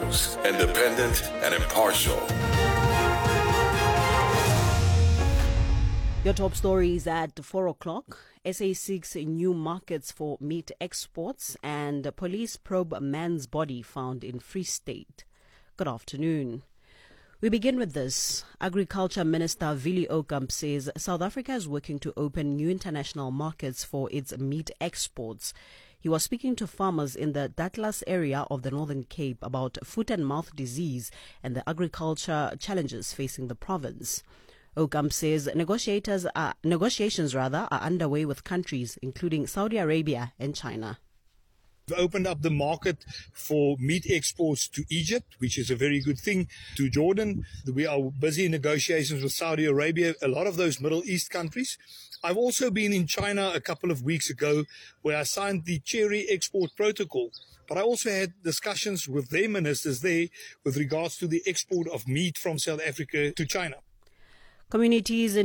News, independent and impartial. Your top stories at 4 o'clock. SA seeks new markets for meat exports, and police probe man's body found in Free State. Good afternoon. We begin with this. Agriculture Minister Willie Okamp says South Africa is working to open new international markets for its meat exports. He was speaking to farmers in the Datlas area of the Northern Cape about foot and mouth disease and the agriculture challenges facing the province. Okamp says negotiations are underway with countries including Saudi Arabia and China. We've opened up the market for meat exports to Egypt, which is a very good thing, to Jordan. We are busy in negotiations with Saudi Arabia, a lot of those Middle East countries. I've also been in China a couple of weeks ago where I signed the cherry export protocol. But I also had discussions with their ministers there with regards to the export of meat from South Africa to China. Communities in